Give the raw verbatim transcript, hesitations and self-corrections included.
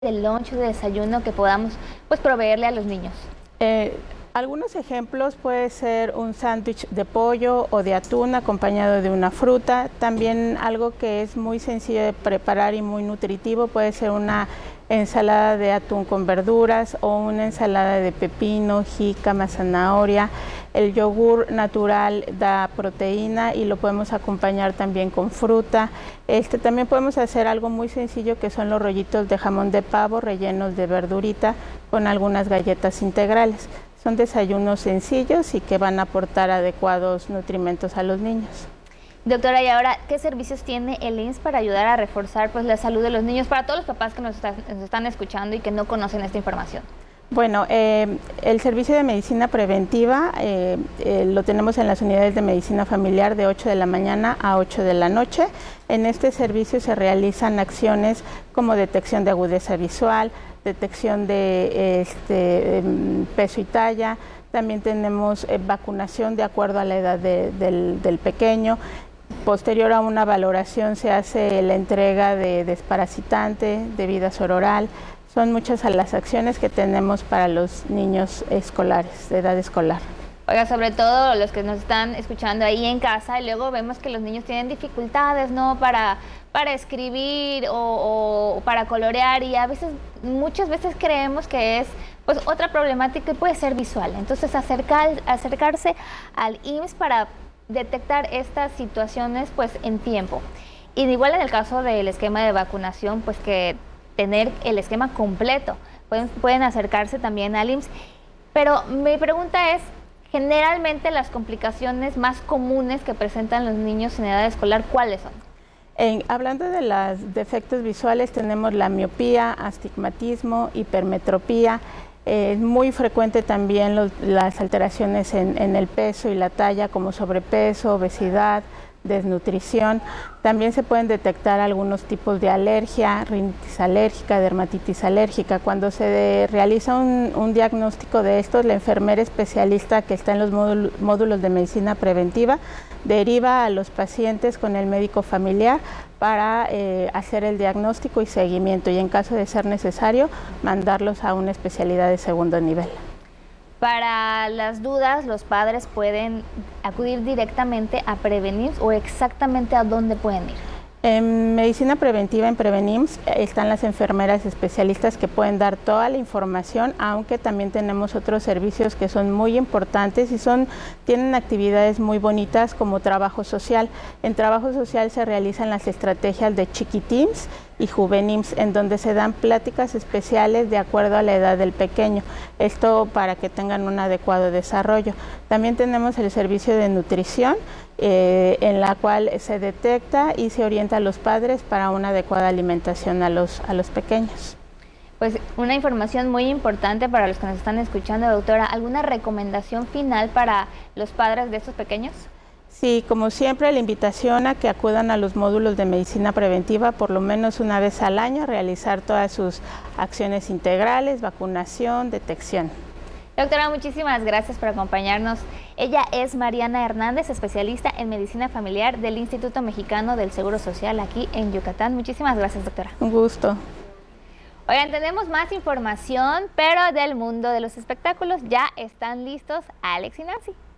del lunch, de desayuno que podamos pues proveerle a los niños? Eh, algunos ejemplos puede ser un sándwich de pollo o de atún acompañado de una fruta. También algo que es muy sencillo de preparar y muy nutritivo puede ser una ensalada de atún con verduras o una ensalada de pepino, jícama, zanahoria. El yogur natural da proteína y lo podemos acompañar también con fruta. Este, también podemos hacer algo muy sencillo que son los rollitos de jamón de pavo rellenos de verdurita con algunas galletas integrales. Son desayunos sencillos y que van a aportar adecuados nutrimentos a los niños. Doctora, y ahora, ¿qué servicios tiene el I M S S para ayudar a reforzar pues, la salud de los niños para todos los papás que nos, está, nos están escuchando y que no conocen esta información? Bueno, eh, el servicio de medicina preventiva eh, eh, lo tenemos en las unidades de medicina familiar de ocho de la mañana a ocho de la noche. En este servicio se realizan acciones como detección de agudeza visual, detección de este, peso y talla. También tenemos eh, vacunación de acuerdo a la edad de, del, del pequeño. Posterior a una valoración se hace la entrega de desparasitante, de vida oral. Son muchas las acciones que tenemos para los niños escolares, de edad escolar. Oiga, sobre todo los que nos están escuchando ahí en casa, y luego vemos que los niños tienen dificultades, ¿no? Para, para escribir o, o para colorear, y a veces, muchas veces creemos que es pues otra problemática y puede ser visual. Entonces, acercar, acercarse al I M S S para detectar estas situaciones pues en tiempo. Y igual en el caso del esquema de vacunación, pues que tener el esquema completo. Pueden, pueden acercarse también al I M S S. Pero mi pregunta es, generalmente las complicaciones más comunes que presentan los niños en edad escolar, ¿cuáles son? En, hablando de los defectos visuales, tenemos la miopía, astigmatismo, hipermetropía. Es eh, muy frecuente también los, las alteraciones en, en el peso y la talla, como sobrepeso, obesidad, desnutrición. También se pueden detectar algunos tipos de alergia, rinitis alérgica, dermatitis alérgica. Cuando se de, realiza un, un diagnóstico de estos, la enfermera especialista que está en los módulos, módulos de medicina preventiva deriva a los pacientes con el médico familiar para eh, hacer el diagnóstico y seguimiento, y en caso de ser necesario, mandarlos a una especialidad de segundo nivel. Para las dudas, los padres pueden acudir directamente a Prevenims, o exactamente a dónde pueden ir. En medicina preventiva en Prevenims están las enfermeras especialistas que pueden dar toda la información, aunque también tenemos otros servicios que son muy importantes y son, tienen actividades muy bonitas como trabajo social. En trabajo social se realizan las estrategias de Chiquitims y Juvenims, en donde se dan pláticas especiales de acuerdo a la edad del pequeño, esto para que tengan un adecuado desarrollo. También tenemos el servicio de nutrición, eh, en la cual se detecta y se orienta a los padres para una adecuada alimentación a los, a los pequeños. Pues una información muy importante para los que nos están escuchando, doctora. ¿Alguna recomendación final para los padres de estos pequeños? Sí, como siempre, la invitación a que acudan a los módulos de medicina preventiva por lo menos una vez al año a realizar todas sus acciones integrales, vacunación, detección. Doctora, muchísimas gracias por acompañarnos. Ella es Mariana Hernández, especialista en medicina familiar del Instituto Mexicano del Seguro Social aquí en Yucatán. Muchísimas gracias, doctora. Un gusto. Oigan, tenemos más información, pero del mundo de los espectáculos. Ya están listos Alex y Nancy.